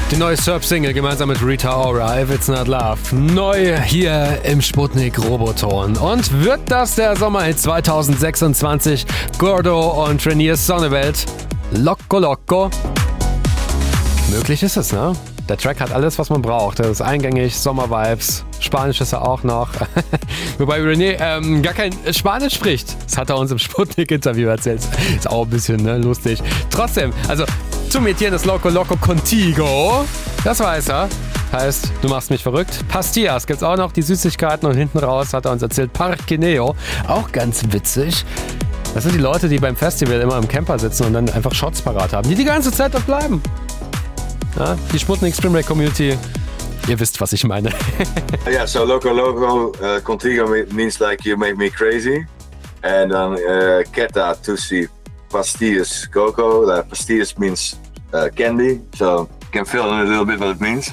Die neue Surf-Single gemeinsam mit Rita Ora, If It's Not Love. Neu hier im Sputnik Roboton. Und wird das der Sommerhit 2026? Gordo und Rainier Sonneveld. Loco Loco. Möglich ist es, ne? Der Track hat alles, was man braucht. Er ist eingängig, Sommer-Vibes. Spanisch ist er auch noch. Wobei René gar kein Spanisch spricht. Das hat er uns im Sputnik-Interview erzählt. Ist auch ein bisschen lustig. Trotzdem, also zu Mädchen ist Loco Loco Contigo. Das weiß er. Heißt, du machst mich verrückt. Pastillas gibt's auch noch, die Süßigkeiten. Und hinten raus hat er uns erzählt, Parquineo. Auch ganz witzig. Das sind die Leute, die beim Festival immer im Camper sitzen und dann einfach Shots parat haben, die ganze Zeit dort bleiben. Ja, die Sputnik Spring Break Community, ihr wisst, was ich meine. Yeah, so Loco Loco Contigo means like you make me crazy. And Keta Tusi Pastillas Coco. Pastillas means candy, so you can fill in a little bit what it means.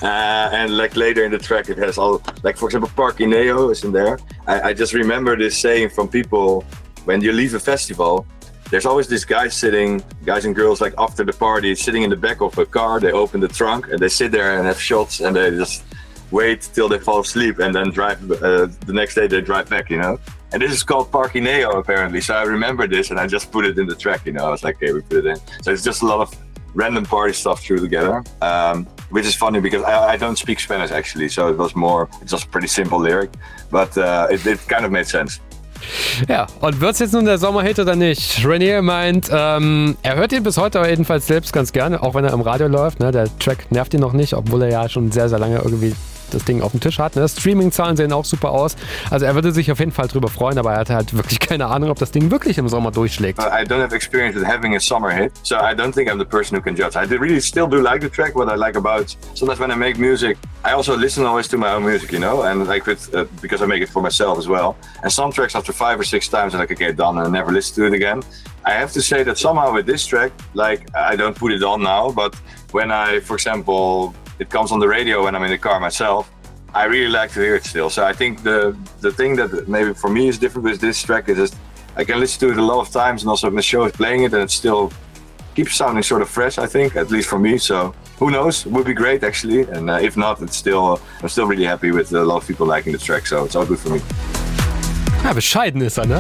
And like later in the track it has all, like for example Parquineo is in there. I just remember this saying from people when you leave a festival. There's always this guys and girls like after the party sitting in the back of a car, they open the trunk and they sit there and have shots and they just wait till they fall asleep and then drive, the next day they drive back, you know? And this is called Parquineo apparently, so I remember this and I just put it in the track, you know? I was like, okay, we put it in. So it's just a lot of random party stuff through together, which is funny because I don't speak Spanish actually, so it's just a pretty simple lyric, but it kind of made sense. Ja, und wird's jetzt nun der Sommerhit oder nicht? Rainier meint, er hört ihn bis heute aber jedenfalls selbst ganz gerne, auch wenn er im Radio läuft. Ne? Der Track nervt ihn noch nicht, obwohl er ja schon sehr, sehr lange irgendwie das Ding auf dem Tisch hat. Ne? Streaming-Zahlen sehen auch super aus. Also er würde sich auf jeden Fall drüber freuen, aber er hat halt wirklich keine Ahnung, ob das Ding wirklich im Sommer durchschlägt. I don't have experience with having a summer hit, so I don't think I'm the person who can judge. I really still do like the track. What I like about sometimes when I make music, I also listen always to my own music, you know, and like with because I make it for myself as well. And some tracks after 5 or 6 times, I'm like, okay, done, and I never listen to it again. I have to say that somehow with this track, like I don't put it on now, but when I, for example, it comes on the radio when I'm in the car myself, I really like to hear it still. So I think the thing that maybe for me is different with this track is that I can listen to it a lot of times, and also when the show is playing it, and it still keeps sounding sort of fresh, I think, at least for me. So who knows? It would be great actually, and if not, I'm still really happy with a lot of people liking the track, so it's all good for me. Ja, bescheiden ist er, ne?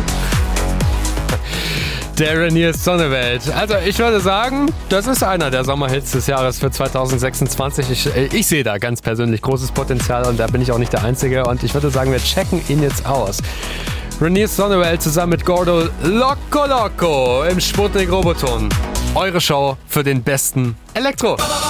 Der Rainier Sonneveld. Also ich würde sagen, das ist einer der Sommerhits des Jahres für 2026. Ich sehe da ganz persönlich großes Potenzial und da bin ich auch nicht der Einzige. Und ich würde sagen, wir checken ihn jetzt aus. Rainier Sonneveld zusammen mit Gordo, Loco Loco im Sputnik Roboton. Eure Show für den besten Elektro.